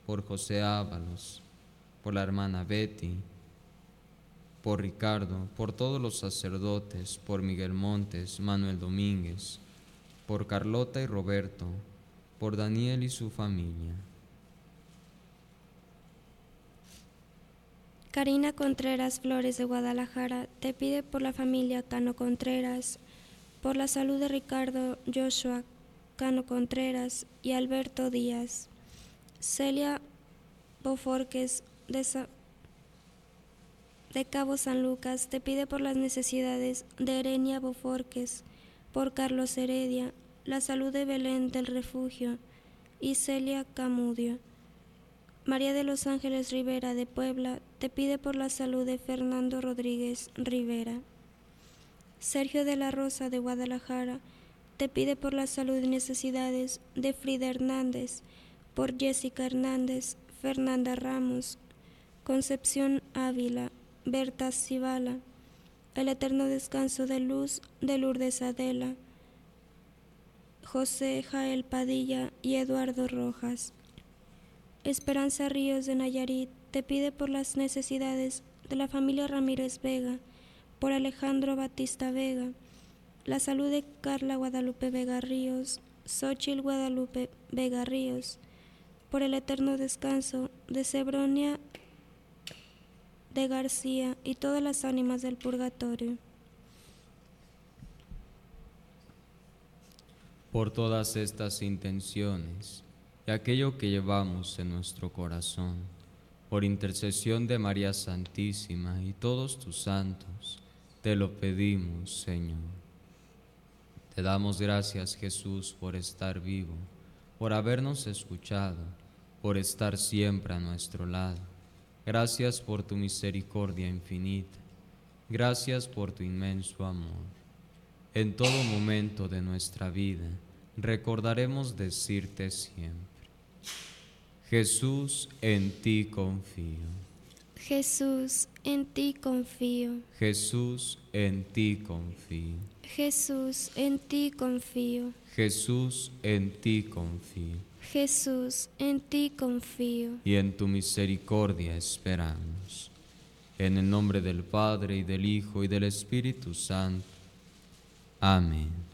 por José Ábalos, por la hermana Betty, por Ricardo, por todos los sacerdotes, por Miguel Montes, Manuel Domínguez, por Carlota y Roberto, por Daniel y su familia. Karina Contreras Flores de Guadalajara te pide por la familia Cano Contreras, por la salud de Ricardo Joshua Cano Contreras y Alberto Díaz. Celia Boforques de Cabo San Lucas te pide por las necesidades de Erenia Boforques, por Carlos Heredia, la salud de Belén del Refugio y Celia Camudio. María de los Ángeles Rivera de Puebla te pide por la salud de Fernando Rodríguez Rivera. Sergio de la Rosa de Guadalajara te pide por la salud y necesidades de Frida Hernández, por Jessica Hernández, Fernanda Ramos, Concepción Ávila, Berta Cibala, el eterno descanso de luz de Lourdes Adela, José Jael Padilla y Eduardo Rojas. Esperanza Ríos de Nayarit te pide por las necesidades de la familia Ramírez Vega, por Alejandro Batista Vega, la salud de Carla Guadalupe Vega Ríos, Xóchitl Guadalupe Vega Ríos, por el eterno descanso de Sebronia de García y todas las ánimas del purgatorio. Por todas estas intenciones y aquello que llevamos en nuestro corazón, por intercesión de María Santísima y todos tus santos, te lo pedimos, Señor. Te damos gracias, Jesús, por estar vivo, por habernos escuchado, por estar siempre a nuestro lado. Gracias por tu misericordia infinita. Gracias por tu inmenso amor. En todo momento de nuestra vida, recordaremos decirte siempre: Jesús, en ti confío. Jesús, en ti confío. Jesús, en ti confío. Jesús, en ti confío. Jesús, en ti confío. Jesús, en ti confío. Y en tu misericordia esperamos. En el nombre del Padre, y del Hijo, y del Espíritu Santo. Amén.